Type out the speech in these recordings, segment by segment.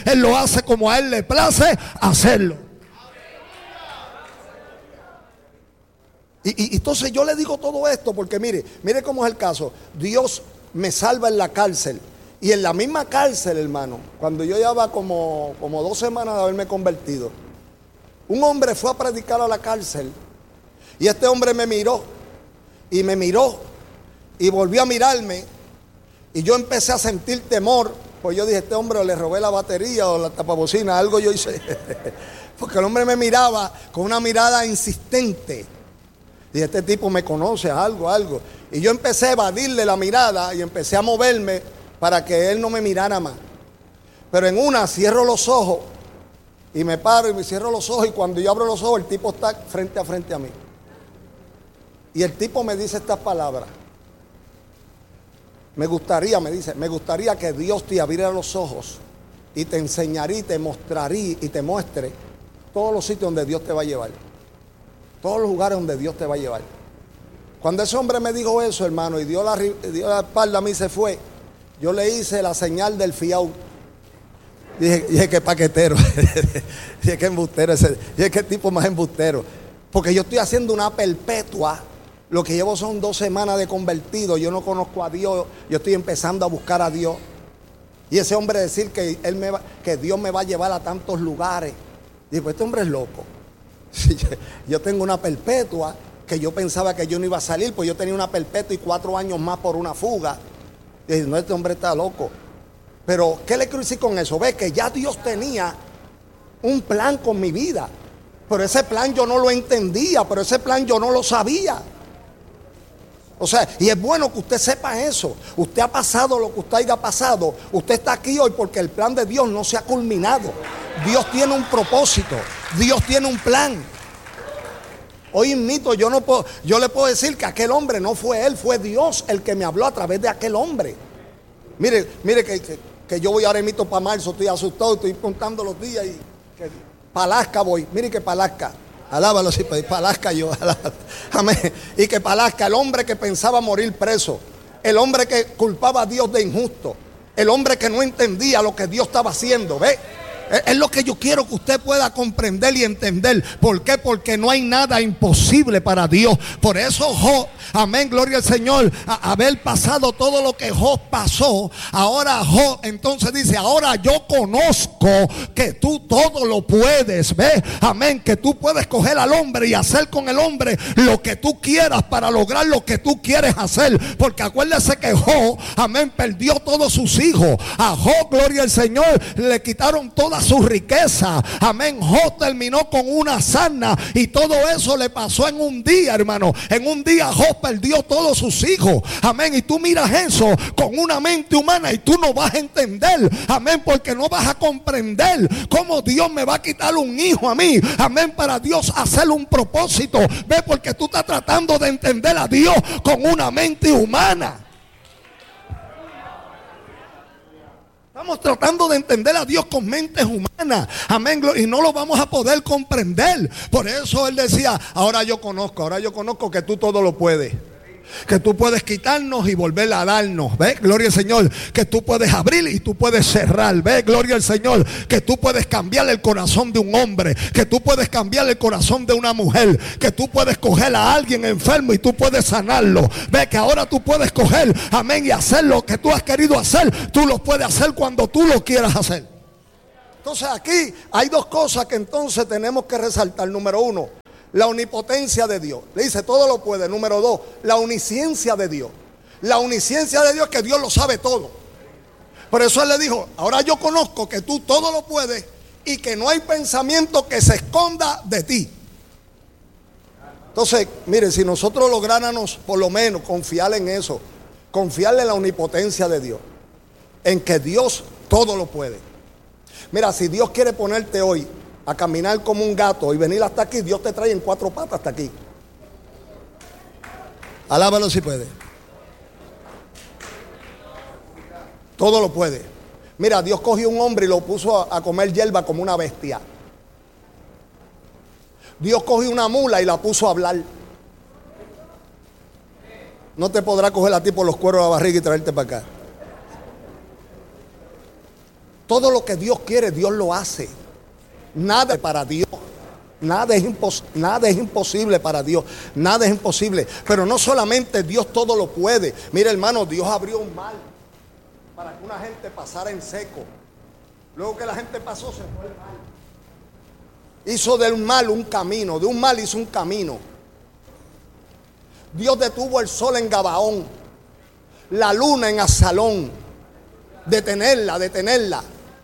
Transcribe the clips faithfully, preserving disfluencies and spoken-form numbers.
Él lo hace como a Él le place hacerlo. Y, y entonces yo le digo todo esto porque mire, mire cómo es el caso. Dios me salva en la cárcel. Y en la misma cárcel, hermano, cuando yo llevaba como, como dos semanas de haberme convertido, un hombre fue a predicar a la cárcel. Y este hombre me miró. Y me miró. Y volvió a mirarme. Y yo empecé a sentir temor. Pues yo dije, este hombre o le robé la batería o la tapabocina, algo yo hice. Porque el hombre me miraba con una mirada insistente. Y este tipo me conoce, algo, algo. Y yo empecé a evadirle la mirada y empecé a moverme para que él no me mirara más. Pero en una cierro los ojos y me paro y me cierro los ojos. Y cuando yo abro los ojos, el tipo está frente a frente a mí. Y el tipo me dice estas palabras. Me gustaría, me dice, me gustaría que Dios te abriera los ojos y te enseñaría y te mostraría y te muestre todos los sitios donde Dios te va a llevar. Todos los lugares donde Dios te va a llevar. Cuando ese hombre me dijo eso, hermano, y dio la, dio la espalda a mí y se fue, yo le hice la señal del fiao. Dije, dije que paquetero. Dije que embustero ese. Dije que tipo más embustero. Porque yo estoy haciendo una perpetua. Lo que llevo son dos semanas de convertido. Yo no conozco a Dios. Yo estoy empezando a buscar a Dios. Y ese hombre decir que, él me va, que Dios me va a llevar a tantos lugares. Dije, pues este hombre es loco. Yo tengo una perpetua que yo pensaba que yo no iba a salir, pues yo tenía una perpetua y cuatro años más por una fuga. Y dije, no, este hombre está loco. Pero, ¿qué le quiero decir con eso? Ve que ya Dios tenía un plan con mi vida. Pero ese plan yo no lo entendía, pero ese plan yo no lo sabía. O sea, y es bueno que usted sepa eso. Usted ha pasado lo que usted haya pasado. Usted está aquí hoy porque el plan de Dios no se ha culminado. Dios tiene un propósito. Dios tiene un plan. Hoy mito, yo no puedo, yo le puedo decir que aquel hombre no fue él, fue Dios el que me habló a través de aquel hombre. Mire, mire que, que, que yo voy ahora mito para marzo, estoy asustado, estoy contando los días y que, para Alaska voy. Mire que para Alaska. Alábalo, sí, para Alaska yo, alábalo. Amén. Y que para Alaska, el hombre que pensaba morir preso, el hombre que culpaba a Dios de injusto, el hombre que no entendía lo que Dios estaba haciendo, ¿ve? Es lo que yo quiero que usted pueda comprender y entender. ¿Por qué? Porque no hay nada imposible para Dios. Por eso Job, amén, gloria al Señor, a haber pasado todo lo que Job pasó, ahora Job entonces dice, ahora yo conozco que tú todo lo puedes, ¿ves? Amén, que tú puedes coger al hombre y hacer con el hombre lo que tú quieras para lograr lo que tú quieres hacer. Porque acuérdese que Job, amén, perdió todos sus hijos. A Job, gloria al Señor, le quitaron toda su riqueza. Amén. Job terminó con una sarna y todo eso le pasó en un día, hermano. En un día Job perdió todos sus hijos. Amén. Y tú miras eso con una mente humana y tú no vas a entender. Amén. Porque no vas a comprender cómo Dios me va a quitar un hijo a mí. Amén. Para Dios hacer un propósito. Ve, porque tú estás tratando de entender a Dios con una mente humana. Estamos tratando de entender a Dios con mentes humanas. Amén. Y no lo vamos a poder comprender. Por eso él decía, ahora yo conozco, ahora yo conozco que tú todo lo puedes. Que tú puedes quitarnos y volver a darnos. ¿Ve? Gloria al Señor. Que tú puedes abrir y tú puedes cerrar. ¿Ve? Gloria al Señor. Que tú puedes cambiar el corazón de un hombre. Que tú puedes cambiar el corazón de una mujer. Que tú puedes coger a alguien enfermo y tú puedes sanarlo. Ve que ahora tú puedes coger, amén, y hacer lo que tú has querido hacer. Tú lo puedes hacer cuando tú lo quieras hacer. Entonces aquí hay dos cosas que entonces tenemos que resaltar. Número uno, la omnipotencia de Dios. Le dice, todo lo puede. Número dos, la omnisciencia de Dios. La omnisciencia de Dios es que Dios lo sabe todo. Por eso él le dijo, ahora yo conozco que tú todo lo puedes y que no hay pensamiento que se esconda de ti. Entonces, miren, si nosotros lográramos por lo menos confiar en eso, confiarle en la omnipotencia de Dios, en que Dios todo lo puede. Mira, si Dios quiere ponerte hoy a caminar como un gato y venir hasta aquí, Dios te trae en cuatro patas hasta aquí. Alábalo si puede. Todo lo puede. Mira, Dios cogió un hombre y lo puso a, a comer hierba como una bestia. Dios cogió una mula y la puso a hablar. No te podrá coger a ti por los cueros de la barriga y traerte para acá. Todo lo que Dios quiere, Dios lo hace. Nada es para Dios. Nada es, impos- nada es imposible para Dios. Nada es imposible. Pero no solamente Dios todo lo puede. Mira, hermano, Dios abrió un mar para que una gente pasara en seco. Luego que la gente pasó, se fue el mar. Hizo del mar un camino. De un mar hizo un camino. Dios detuvo el sol en Gabaón, la luna en Azalón. Detenerla, detenerla.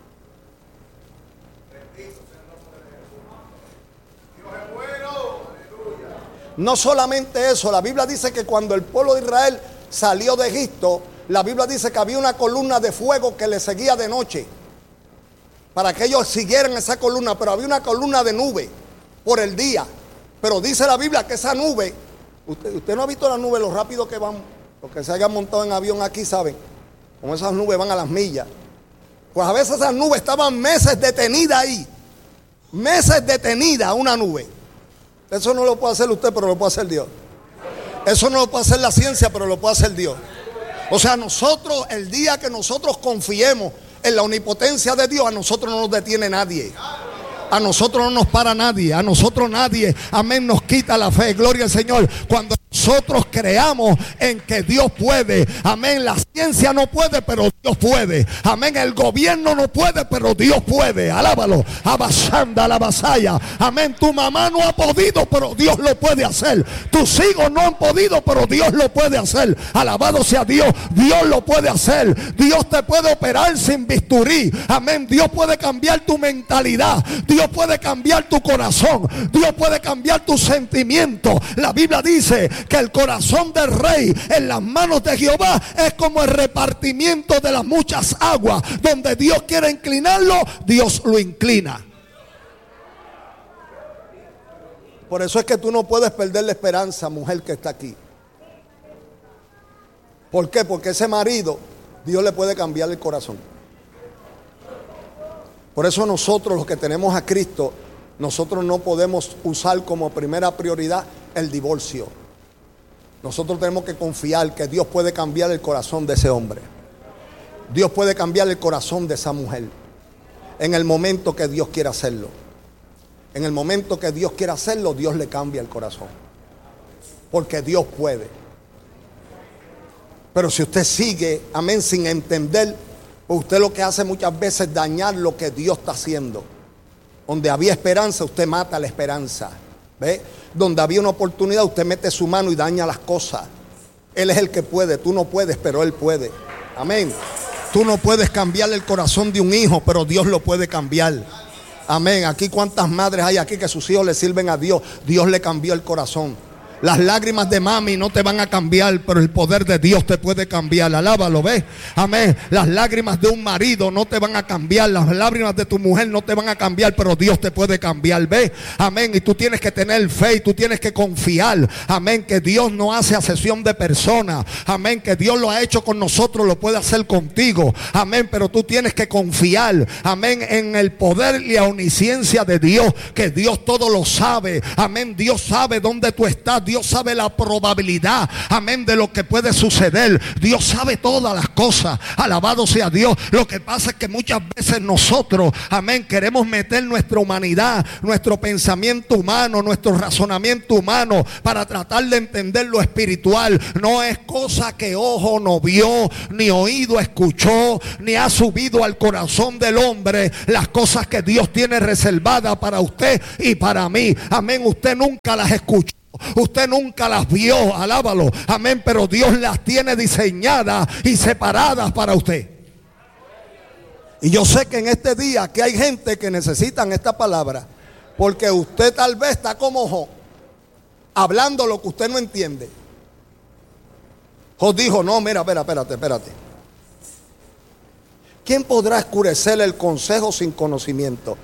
No solamente eso, la Biblia dice que cuando el pueblo de Israel salió de Egipto, la Biblia dice que había una columna de fuego que le seguía de noche, para que ellos siguieran esa columna, pero había una columna de nube por el día. Pero dice la Biblia que esa nube, usted, usted no ha visto la nube, lo rápido que van, los que se hayan montado en avión aquí saben, como esas nubes van a las millas. Pues a veces esas nubes estaban meses detenidas ahí, meses detenidas una nube. Eso no lo puede hacer usted, pero lo puede hacer Dios. Eso no lo puede hacer la ciencia, pero lo puede hacer Dios. O sea, nosotros, el día que nosotros confiemos en la omnipotencia de Dios, a nosotros no nos detiene nadie. A nosotros no nos para nadie. A nosotros nadie, amén, nos quita la fe. Gloria al Señor. Cuando nosotros creamos en que Dios puede, amén, la ciencia no puede, pero Dios puede, amén, el gobierno no puede, pero Dios puede, alábalo, abasanda la vasalla, amén, tu mamá no ha podido, pero Dios lo puede hacer, tus hijos no han podido, pero Dios lo puede hacer, alabado sea Dios, Dios lo puede hacer, Dios te puede operar sin bisturí, amén, Dios puede cambiar tu mentalidad, Dios puede cambiar tu corazón, Dios puede cambiar tus sentimientos. La Biblia dice que el corazón del rey en las manos de Jehová es como el repartimiento de las muchas aguas. Donde Dios quiere inclinarlo, Dios lo inclina. Por eso es que tú no puedes perder la esperanza, mujer que está aquí. ¿Por qué? Porque ese marido, Dios le puede cambiar el corazón. Por eso nosotros, los que tenemos a Cristo, nosotros no podemos usar como primera prioridad el divorcio. Nosotros tenemos que confiar que Dios puede cambiar el corazón de ese hombre. Dios puede cambiar el corazón de esa mujer en el momento que Dios quiera hacerlo. En el momento que Dios quiera hacerlo, Dios le cambia el corazón. Porque Dios puede. Pero si usted sigue, amén, sin entender, pues usted lo que hace muchas veces es dañar lo que Dios está haciendo. Donde había esperanza, usted mata la esperanza. ¿Ve? Donde había una oportunidad, usted mete su mano y daña las cosas. Él es el que puede, tú no puedes, pero Él puede. Amén. Tú no puedes cambiar el corazón de un hijo, pero Dios lo puede cambiar. Amén. Aquí cuántas madres hay aquí que sus hijos le sirven a Dios. Dios le cambió el corazón. Las lágrimas de mami no te van a cambiar, pero el poder de Dios te puede cambiar. Alábalo, ¿ves? Amén. Las lágrimas de un marido no te van a cambiar. Las lágrimas de tu mujer no te van a cambiar, pero Dios te puede cambiar. ¿Ves? Amén. Y tú tienes que tener fe y tú tienes que confiar. Amén. Que Dios no hace acepción de personas. Amén. Que Dios lo ha hecho con nosotros, lo puede hacer contigo. Amén. Pero tú tienes que confiar. Amén. En el poder y la omnisciencia de Dios. Que Dios todo lo sabe. Amén. Dios sabe dónde tú estás. Dios sabe la probabilidad, amén, de lo que puede suceder. Dios sabe todas las cosas. Alabado sea Dios. Lo que pasa es que muchas veces nosotros, amén, queremos meter nuestra humanidad, nuestro pensamiento humano, nuestro razonamiento humano para tratar de entender lo espiritual. No es cosa que ojo no vio, ni oído escuchó, ni ha subido al corazón del hombre las cosas que Dios tiene reservadas para usted y para mí. Amén. Usted nunca las escuchó. Usted nunca las vio, alábalo, amén, pero Dios las tiene diseñadas y separadas para usted. Y yo sé que en este día que hay gente que necesitan esta palabra, porque usted tal vez está como Job, hablando lo que usted no entiende. Job dijo, no, mira, espera, espérate, espérate. ¿Quién podrá oscurecer el consejo sin conocimiento?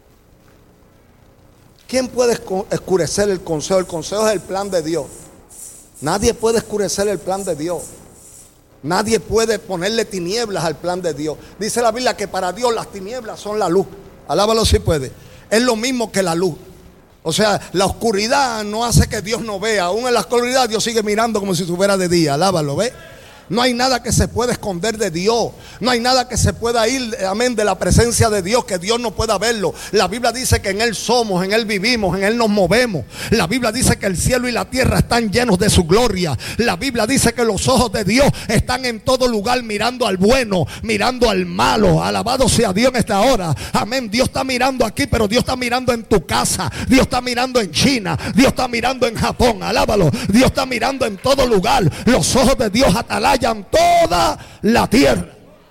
¿Quién puede oscurecer el consejo? El consejo es el plan de Dios. Nadie puede oscurecer el plan de Dios. Nadie puede ponerle tinieblas al plan de Dios. Dice la Biblia que para Dios las tinieblas son la luz. Alábalo si puede. Es lo mismo que la luz. O sea, la oscuridad no hace que Dios no vea. Aún en la oscuridad Dios sigue mirando como si estuviera de día. Alábalo, ¿ve? No hay nada que se pueda esconder de Dios. No hay nada que se pueda ir, amén, de la presencia de Dios, que Dios no pueda verlo. La Biblia dice que en Él somos, en Él vivimos, en Él nos movemos. La Biblia dice que el cielo y la tierra están llenos de su gloria. La Biblia dice que los ojos de Dios están en todo lugar, mirando al bueno, mirando al malo. Alabado sea Dios en esta hora. Amén. Dios está mirando aquí, pero Dios está mirando en tu casa. Dios está mirando en China. Dios está mirando en Japón. Alábalo. Dios está mirando en todo lugar. Los ojos de Dios atalayan toda la tierra.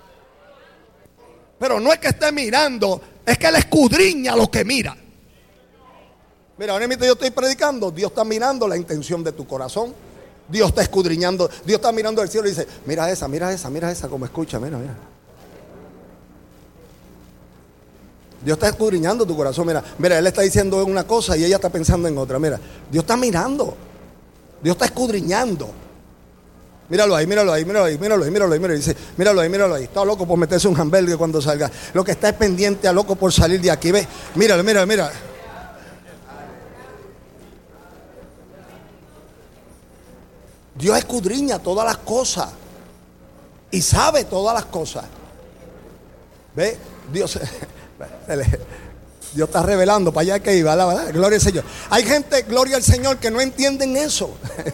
Pero no es que esté mirando, es que Él escudriña lo que mira. Mira, ahora mismo yo estoy predicando, Dios está mirando la intención de tu corazón. Dios está escudriñando, Dios está mirando al cielo y dice: mira esa, mira esa, mira esa como escucha, mira, mira. Dios está escudriñando tu corazón. Mira, mira, Él está diciendo una cosa y ella está pensando en otra. Mira, Dios está mirando, Dios está escudriñando. Míralo ahí, míralo ahí, míralo ahí, míralo ahí, míralo ahí, míralo ahí. Dice, míralo ahí, míralo ahí. Está loco por meterse un hamburgues cuando salga. Lo que está es pendiente a loco por salir de aquí. Ve, míralo, míralo, míralo. Dios escudriña todas las cosas y sabe todas las cosas. Ve, Dios, Dios está revelando para allá que iba, la verdad, gloria al Señor. Hay gente, gloria al Señor, que no entienden eso.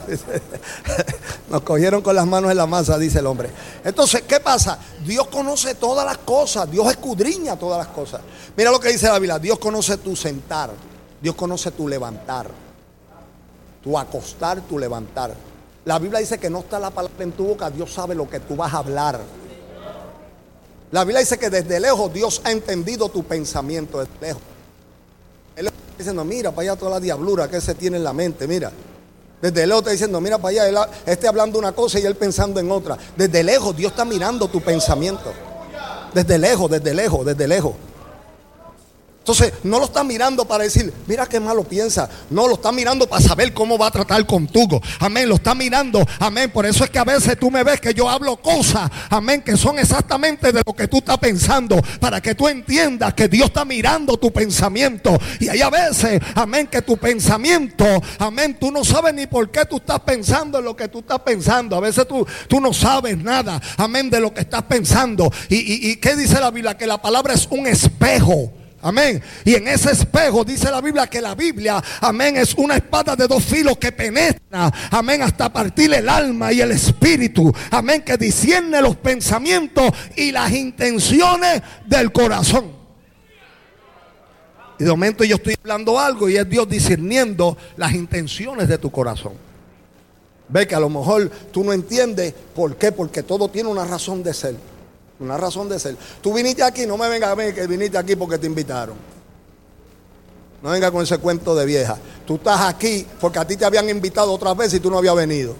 Nos cogieron con las manos en la masa, dice el hombre. Entonces, ¿qué pasa? Dios conoce todas las cosas, Dios escudriña todas las cosas. Mira lo que dice la Biblia: Dios conoce tu sentar, Dios conoce tu levantar, tu acostar, tu levantar. La Biblia dice que no está la palabra en tu boca, Dios sabe lo que tú vas a hablar. La Biblia dice que desde lejos Dios ha entendido tu pensamiento, desde lejos. Él está diciendo: mira para allá toda la diablura que se tiene en la mente, mira. Desde lejos está diciendo: mira para allá, él esté hablando una cosa y él pensando en otra. Desde lejos Dios está mirando tu pensamiento. Desde lejos, desde lejos, desde lejos. Entonces no lo está mirando para decir: mira qué malo piensa. No, lo está mirando para saber cómo va a tratar contigo. Amén, lo está mirando. Amén, por eso es que a veces tú me ves que yo hablo cosas, amén, que son exactamente de lo que tú estás pensando, para que tú entiendas que Dios está mirando tu pensamiento. Y hay a veces, amén, que tu pensamiento, amén, tú no sabes ni por qué tú estás pensando en lo que tú estás pensando. A veces tú, tú no sabes nada, amén, de lo que estás pensando. Y, y, y ¿qué dice la Biblia? Que la palabra es un espejo. Amén. Y en ese espejo dice la Biblia que la Biblia, amén, es una espada de dos filos que penetra, amén, hasta partir el alma y el espíritu, amén, que discierne los pensamientos y las intenciones del corazón. Y de momento yo estoy hablando algo y es Dios discerniendo las intenciones de tu corazón. Ve que a lo mejor tú no entiendes por qué, porque todo tiene una razón de ser. Una razón de ser. Tú viniste aquí, no me vengas a ver que viniste aquí porque te invitaron. No venga con ese cuento de vieja. Tú estás aquí porque a ti te habían invitado otras veces y tú no habías venido.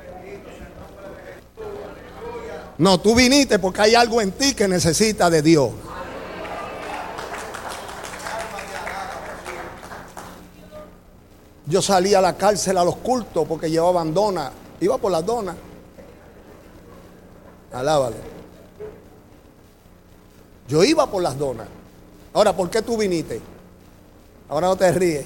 No, tú viniste porque hay algo en ti que necesita de Dios. Yo salí a la cárcel a los cultos porque llevaban donas. Iba por las donas. Alábale. Yo iba por las donas. Ahora, ¿por qué tú viniste? Ahora no te ríes.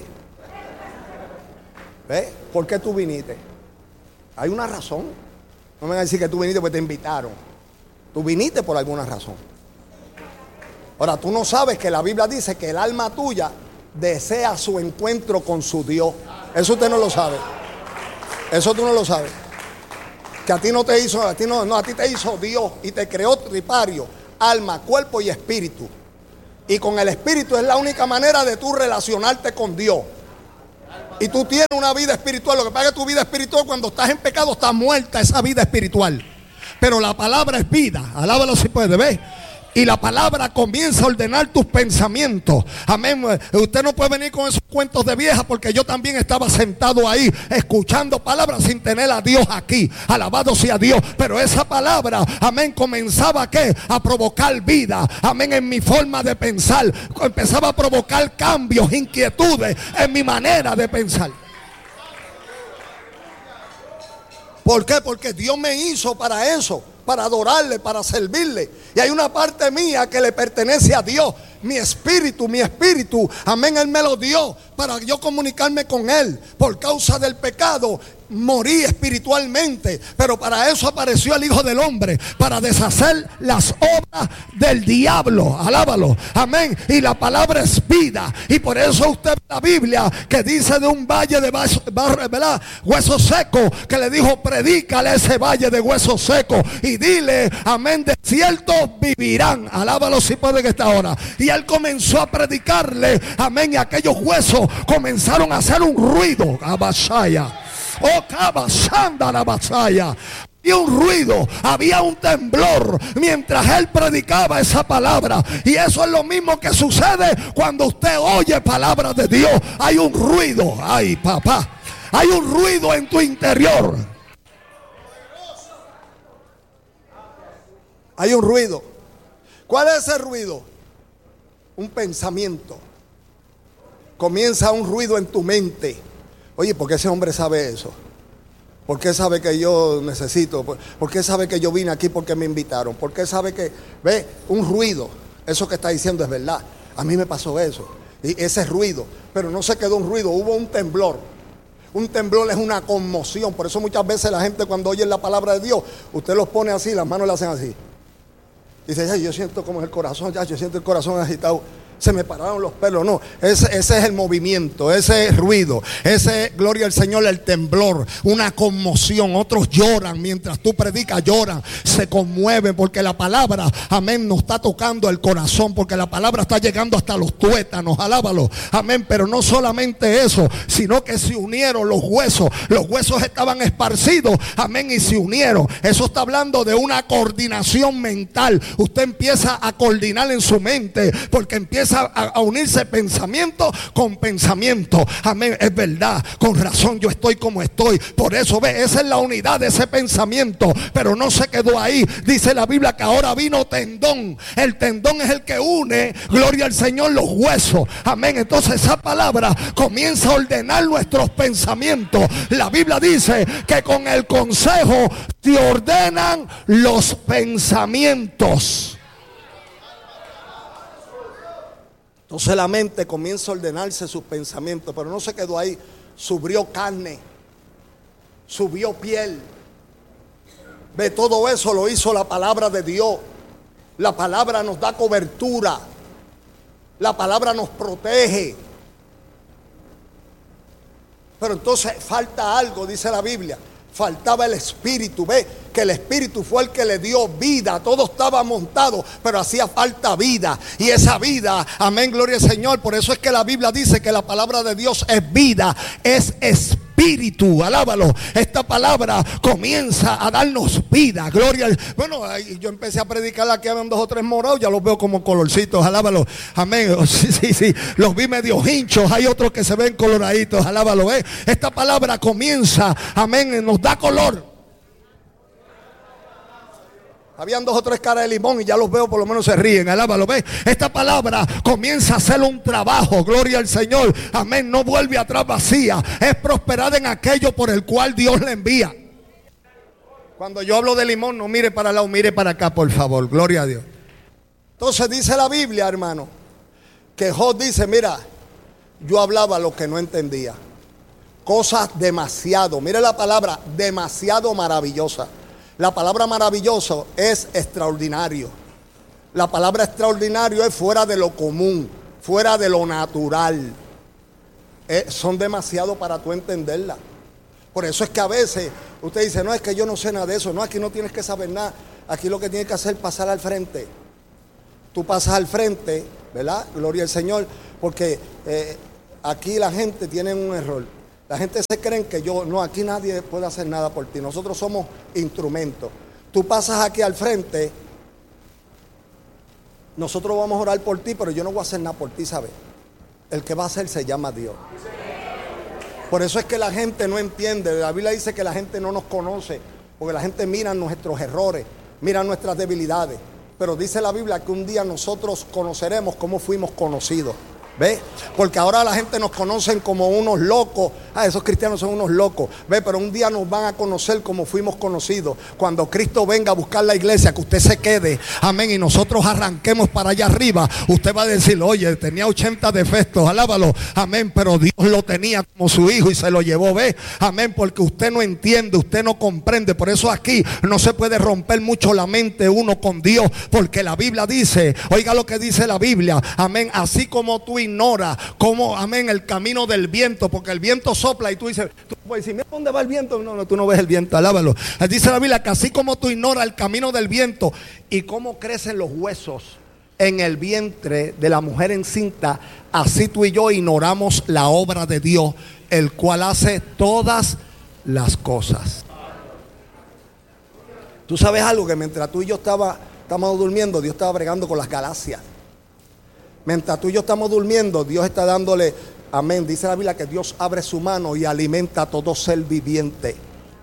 ¿Ves? ¿Por qué tú viniste? Hay una razón. No me van a decir que tú viniste porque te invitaron. Tú viniste por alguna razón. Ahora, tú no sabes que la Biblia dice que el alma tuya desea su encuentro con su Dios. Eso usted no lo sabe. Eso tú no lo sabes. Que a ti no te hizo, a ti no, no, a ti te hizo Dios y te creó tripario. Alma, cuerpo y espíritu. Y con el espíritu es la única manera de tú relacionarte con Dios. Y tú tienes una vida espiritual. Lo que pasa es que tu vida espiritual, cuando estás en pecado, está muerta esa vida espiritual. Pero la palabra es vida. Alábalo si puede, ¿ves? Y la palabra comienza a ordenar tus pensamientos. Amén. Usted no puede venir con esos cuentos de vieja, porque yo también estaba sentado ahí escuchando palabras sin tener a Dios aquí. Alabado sea Dios. Pero esa palabra, amén, comenzaba ¿a qué? A provocar vida. Amén, en mi forma de pensar. Empezaba a provocar cambios, inquietudes en mi manera de pensar. ¿Por qué? Porque Dios me hizo para eso, para adorarle, para servirle. Y hay una parte mía que le pertenece a Dios, mi espíritu, mi espíritu, amén, Él me lo dio para yo comunicarme con Él. Por causa del pecado morí espiritualmente, pero para eso apareció el Hijo del Hombre, para deshacer las obras del diablo. Alábalo, amén. Y la palabra es vida, y por eso usted ve la Biblia que dice de un valle de huesos secos, que le dijo: predícale a ese valle de huesos secos y dile, amén, de cierto vivirán. Alábalo si puede que está ahora. Y él comenzó a predicarle, amén, y aquellos huesos comenzaron a hacer un ruido. Abashaya. Oh, cabasanda la batalla. Había un ruido, había un temblor mientras él predicaba esa palabra. Y eso es lo mismo que sucede cuando usted oye palabras de Dios. Hay un ruido. Ay, papá, hay un ruido en tu interior. Hay un ruido. ¿Cuál es ese ruido? Un pensamiento. Comienza un ruido en tu mente. Oye, ¿por qué ese hombre sabe eso? ¿Por qué sabe que yo necesito? ¿Por qué sabe que yo vine aquí porque me invitaron? ¿Por qué sabe que, ve, un ruido? Eso que está diciendo es verdad. A mí me pasó eso. Y ese ruido, pero no se quedó un ruido, hubo un temblor. Un temblor es una conmoción. Por eso muchas veces la gente, cuando oye la palabra de Dios, usted los pone así, las manos le hacen así. Dice: ya, yo siento como el corazón, ya, yo siento el corazón agitado. Se me pararon los pelos. No, ese, ese es el movimiento, ese ruido, ese, gloria al Señor, el temblor, una conmoción. Otros lloran mientras tú predicas, lloran, se conmueven porque la palabra, amén, nos está tocando el corazón, porque la palabra está llegando hasta los tuétanos. Alábalo, amén. Pero no solamente eso, sino que se unieron los huesos. Los huesos estaban esparcidos, amén, y se unieron. Eso está hablando de una coordinación mental. Usted empieza a coordinar en su mente, porque empieza A, a unirse pensamiento con pensamiento. Amén, es verdad, con razón yo estoy como estoy. Por eso ve, esa es la unidad de ese pensamiento. Pero no se quedó ahí. Dice la Biblia que ahora vino tendón. El tendón es el que une, gloria al Señor, los huesos. Amén, entonces esa palabra comienza a ordenar nuestros pensamientos. La Biblia dice que con el consejo te ordenan los pensamientos. Entonces la mente comienza a ordenarse sus pensamientos, pero no se quedó ahí. Subió carne, subió piel. Ve, todo eso lo hizo la palabra de Dios. La palabra nos da cobertura. La palabra nos protege. Pero entonces falta algo, dice la Biblia. Faltaba el espíritu. Ve que el espíritu fue el que le dio vida. Todo estaba montado, pero hacía falta vida. Y esa vida, amén, gloria al Señor. Por eso es que la Biblia dice que la palabra de Dios es vida, es espíritu. Alábalo. Esta palabra comienza a darnos vida. Gloria al... Bueno, yo empecé a predicar aquí, habían dos o tres morados, ya los veo como colorcitos. Alábalo. Amén. Sí, sí, sí. Los vi medio hinchos. Hay otros que se ven coloraditos. Alábalo. ¿eh? Esta palabra comienza, amén, nos da color. Habían dos o tres caras de limón y ya los veo, por lo menos se ríen. Alábalo, ¿ves? Esta palabra comienza a hacer un trabajo. Gloria al Señor. Amén. No vuelve atrás vacía. Es prosperada en aquello por el cual Dios le envía. Cuando yo hablo de limón, no mire para el lado, mire para acá, por favor. Gloria a Dios. Entonces dice la Biblia, hermano, que Job dice: mira, yo hablaba lo que no entendía. Cosas demasiado, mire la palabra, demasiado maravillosa. La palabra maravilloso es extraordinario. La palabra extraordinario es fuera de lo común, fuera de lo natural. Eh, son demasiado para tú entenderla. Por eso es que a veces usted dice: no, es que yo no sé nada de eso. No, aquí no tienes que saber nada. Aquí lo que tienes que hacer es pasar al frente. Tú pasas al frente, ¿verdad? Gloria al Señor. Porque eh, aquí la gente tiene un error. La gente se cree que yo, no, aquí nadie puede hacer nada por ti. Nosotros somos instrumentos. Tú pasas aquí al frente, nosotros vamos a orar por ti, pero yo no voy a hacer nada por ti, ¿sabes? El que va a hacer se llama Dios. Por eso es que la gente no entiende. La Biblia dice que la gente no nos conoce, porque la gente mira nuestros errores, mira nuestras debilidades. Pero dice la Biblia que un día nosotros conoceremos cómo fuimos conocidos. ¿Ve? Porque ahora la gente nos conocen como unos locos. Ah, esos cristianos son unos locos. ¿Ve? Pero un día nos van a conocer como fuimos conocidos. Cuando Cristo venga a buscar la iglesia, que usted se quede, amén, y nosotros arranquemos para allá arriba, usted va a decir, oye, tenía ochenta defectos, alábalo, amén, pero Dios lo tenía como su hijo y se lo llevó, ¿ve? Amén, porque usted no entiende, usted no comprende. Por eso aquí no se puede romper mucho la mente uno con Dios, porque la Biblia dice, oiga lo que dice la Biblia, amén, así como tú ignora como, amén, el camino del viento, porque el viento sopla y tú dices, tú puedes decir, mira dónde va el viento. No, no, tú no ves el viento, alábalo. Dice la Biblia que así como tú ignoras el camino del viento y cómo crecen los huesos en el vientre de la mujer encinta, así tú y yo ignoramos la obra de Dios, el cual hace todas las cosas. Tú sabes algo, que mientras tú y yo estaba, estábamos durmiendo, Dios estaba bregando con las galaxias. Mientras tú y yo estamos durmiendo, Dios está dándole, amén, dice la Biblia que Dios abre su mano y alimenta a todo ser viviente.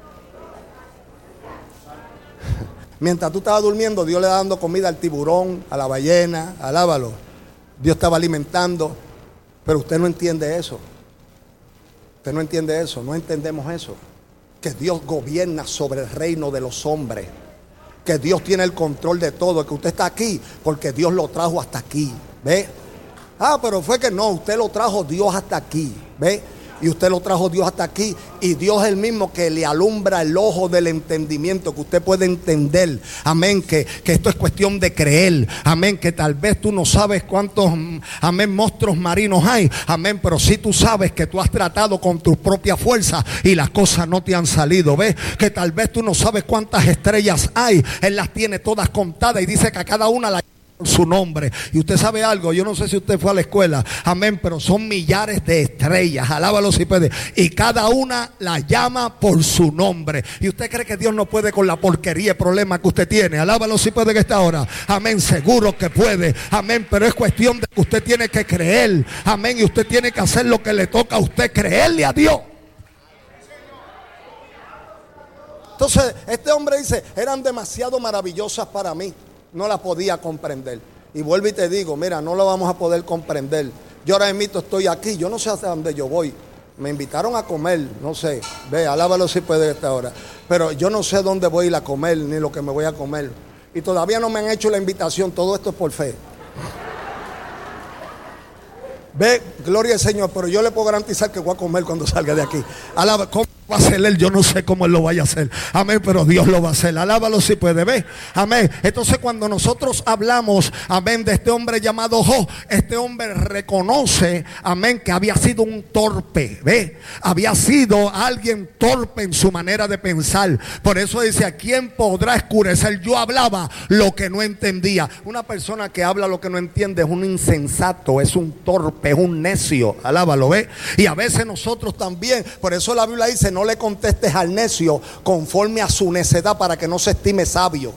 Mientras tú estabas durmiendo, Dios le está dando comida al tiburón, a la ballena, alábalo. Dios estaba alimentando, pero usted no entiende eso. Usted no entiende eso, no entendemos eso. Que Dios gobierna sobre el reino de los hombres. Que Dios tiene el control de todo. Que usted está aquí porque Dios lo trajo hasta aquí. ¿Ve? Ah, pero fue que no, usted lo trajo Dios hasta aquí. ¿Ve? Y usted lo trajo Dios hasta aquí. Y Dios es el mismo que le alumbra el ojo del entendimiento, que usted puede entender. Amén, que, que esto es cuestión de creer. Amén, que tal vez tú no sabes cuántos, amén, monstruos marinos hay. Amén, pero sí tú sabes que tú has tratado con tus propias fuerzas y las cosas no te han salido. ¿Ves? Que tal vez tú no sabes cuántas estrellas hay. Él las tiene todas contadas y dice que a cada una la su nombre. Y usted sabe algo, yo no sé si usted fue a la escuela, amén, pero son millares de estrellas, alábalo si puede, y cada una la llama por su nombre. Y usted cree que Dios no puede con la porquería, el problema que usted tiene, alábalo si puede que esta hora, amén, seguro que puede, amén, pero es cuestión de que usted tiene que creer, amén, y usted tiene que hacer lo que le toca a usted, creerle a Dios. Entonces este hombre dice, eran demasiado maravillosas para mí, no la podía comprender. Y vuelvo y te digo, mira, no lo vamos a poder comprender. Yo ahora mismo estoy aquí, yo no sé hasta dónde yo voy. Me invitaron a comer, no sé, ve, alábalo si puede esta hora. Pero yo no sé dónde voy a ir a comer, ni lo que me voy a comer. Y todavía no me han hecho la invitación, todo esto es por fe. Ve, gloria al Señor, pero yo le puedo garantizar que voy a comer cuando salga de aquí. Alaba, ¿cómo va a hacer él? Yo no sé cómo él lo vaya a hacer. Amén, pero Dios lo va a hacer. Alábalo si puede, ve. Amén. Entonces cuando nosotros hablamos, amén, de este hombre llamado Job, este hombre reconoce, amén, que había sido un torpe, ve. Había sido alguien torpe en su manera de pensar. Por eso dice, ¿a quién podrá escurecer? Yo hablaba lo que no entendía. Una persona que habla lo que no entiende es un insensato, es un torpe, es un necio, alábalo, ve. Y a veces nosotros también, por eso la Biblia dice, no le contestes al necio conforme a su necedad, para que no se estime sabio.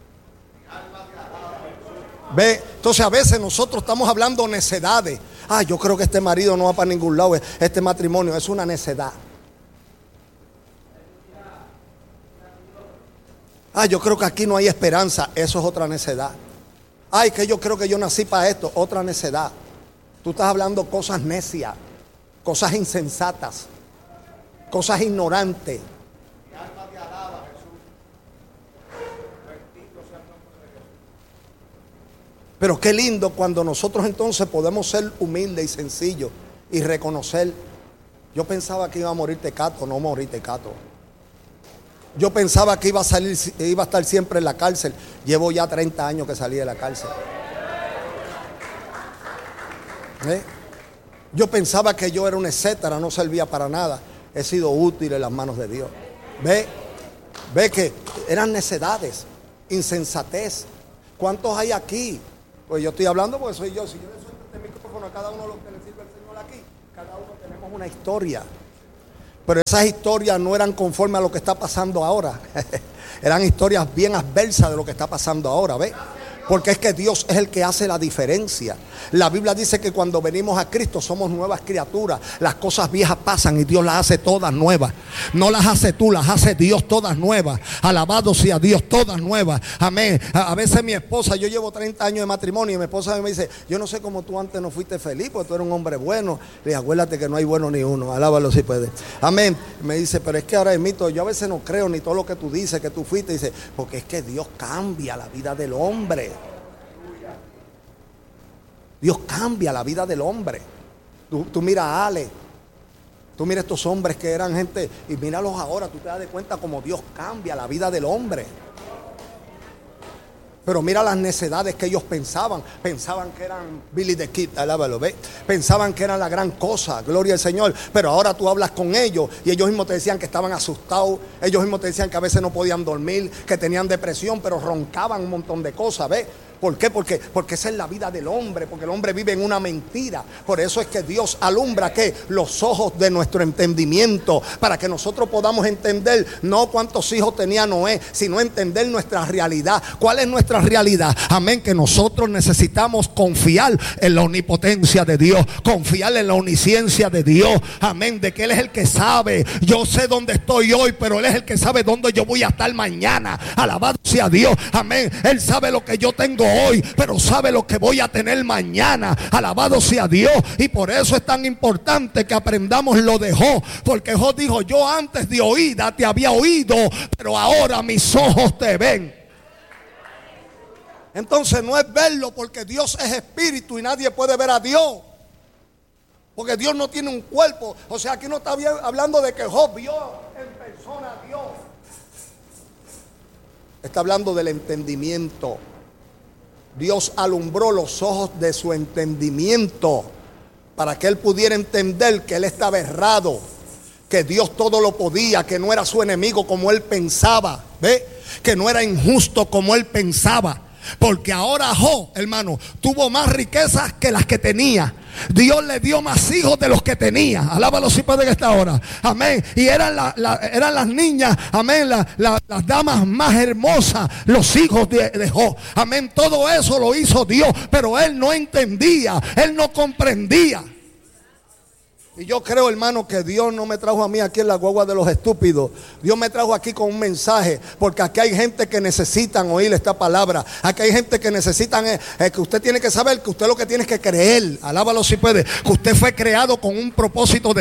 Ve, entonces a veces nosotros estamos hablando necedades. Ah, yo creo que este marido no va para ningún lado, este matrimonio es una necedad. Ah, yo creo que aquí no hay esperanza, eso es otra necedad. Ay, que yo creo que yo nací para esto, otra necedad. Tú estás hablando cosas necias, cosas insensatas, cosas ignorantes. Pero qué lindo cuando nosotros entonces podemos ser humildes y sencillos y reconocer. Yo pensaba que iba a morir Tecato, no morí Tecato. Yo pensaba que iba a salir, iba a estar siempre en la cárcel. Llevo ya treinta años que salí de la cárcel. ¿Eh? Yo pensaba que yo era un etcétera, no servía para nada. He sido útil en las manos de Dios. Ve, ve que eran necedades, insensatez. ¿Cuántos hay aquí? Pues yo estoy hablando porque soy yo. Si yo le suelto este micrófono a cada uno de los que le sirve el Señor aquí, cada uno tenemos una historia. Pero esas historias no eran conforme a lo que está pasando ahora. Eran historias bien adversas de lo que está pasando ahora, ¿ve? Porque es que Dios es el que hace la diferencia. La Biblia dice que cuando venimos a Cristo somos nuevas criaturas. Las cosas viejas pasan y Dios las hace todas nuevas. No las hace tú, las hace Dios todas nuevas. Alabado sea Dios, todas nuevas. Amén. A, a veces mi esposa, yo llevo treinta años de matrimonio y mi esposa me dice: yo no sé cómo tú antes no fuiste feliz, porque tú eres un hombre bueno. Le digo: acuérdate que no hay bueno ni uno. Alábalo si puede. Amén. Me dice: pero es que ahora es mito. Yo a veces no creo ni todo lo que tú dices que tú fuiste. Dice: porque es que Dios cambia la vida del hombre. Dios cambia la vida del hombre. Tú, tú mira a Ale, tú mira estos hombres que eran gente, y míralos ahora, tú te das de cuenta cómo Dios cambia la vida del hombre. Pero mira las necedades que ellos pensaban. Pensaban que eran Billy the Kid, alábalo, ¿ve? Pensaban que eran la gran cosa, gloria al Señor. Pero ahora tú hablas con ellos y ellos mismos te decían que estaban asustados. Ellos mismos te decían que a veces no podían dormir, que tenían depresión, pero roncaban un montón de cosas, ¿ve? ¿Por qué? Porque, porque esa es la vida del hombre, porque el hombre vive en una mentira. Por eso es que Dios alumbra ¿qué? Los ojos de nuestro entendimiento, para que nosotros podamos entender no cuántos hijos tenía Noé, sino entender nuestra realidad. ¿Cuál es nuestra realidad? Amén, que nosotros necesitamos confiar en la omnipotencia de Dios, confiar en la omnisciencia de Dios. Amén, de que Él es el que sabe. Yo sé dónde estoy hoy, pero Él es el que sabe dónde yo voy a estar mañana. Alabado sea Dios. Amén, Él sabe lo que yo tengo hoy, pero sabe lo que voy a tener mañana. Alabado sea Dios. Y por eso es tan importante que aprendamos lo de Job, porque Job dijo: yo antes de oída te había oído, pero ahora mis ojos te ven. Entonces no es verlo, porque Dios es espíritu y nadie puede ver a Dios, porque Dios no tiene un cuerpo. O sea, aquí no está hablando de que Job vio en persona a Dios. Está hablando del entendimiento. Dios alumbró los ojos de su entendimiento para que él pudiera entender que él estaba errado, que Dios todo lo podía, que no era su enemigo como él pensaba, ¿ve? Que no era injusto como él pensaba. Porque ahora Job, hermano, tuvo más riquezas que las que tenía. Dios le dio más hijos de los que tenía. Alábalo si puede que esta hora. Amén. Y eran, la, la, eran las niñas, amén, la, la, las damas más hermosas, los hijos de, de Job. Amén. Todo eso lo hizo Dios, pero él no entendía, él no comprendía. Y yo creo, hermano, que Dios no me trajo a mí aquí en la guagua de los estúpidos. Dios me trajo aquí con un mensaje, porque aquí hay gente que necesitan oír esta palabra. Aquí hay gente que necesitan, eh, eh, que usted tiene que saber que usted lo que tiene es que creer. Alábalo si puede, que usted fue creado con un propósito de